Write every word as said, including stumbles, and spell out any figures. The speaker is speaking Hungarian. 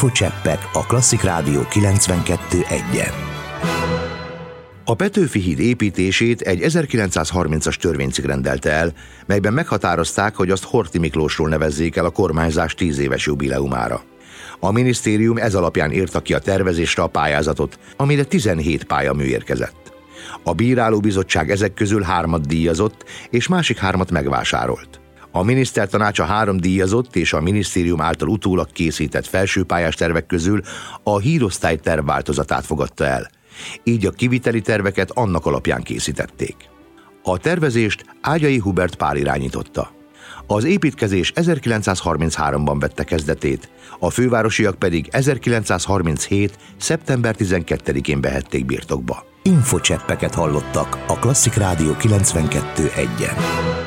Infocseppek a Klasszik Rádió kilencvenkettő egyen. A Petőfi híd építését egy ezerkilencszázharmincas törvénycikk rendelte el, melyben meghatározták, hogy azt Horthy Miklósról nevezzék el a kormányzás tíz éves jubileumára. A minisztérium ez alapján írta ki a tervezésre a pályázatot, amire tizenhét pályamű érkezett. A bírálóbizottság ezek közül hármat díjazott, és másik hármat megvásárolt. A minisztertanács a három díjazott és a minisztérium által utólag készített felsőpályás tervek közül a hírosztály terv változatát fogadta el. Így a kiviteli terveket annak alapján készítették. A tervezést Ágyai Hubert Pál irányította. Az építkezés ezerkilencszázharmincháromban vette kezdetét, a fővárosiak pedig ezerkilencszázharminchét. szeptember tizenkettedikén vehették birtokba. Infocseppeket hallottak a Klasszik Rádió kilencvenkettő egyen.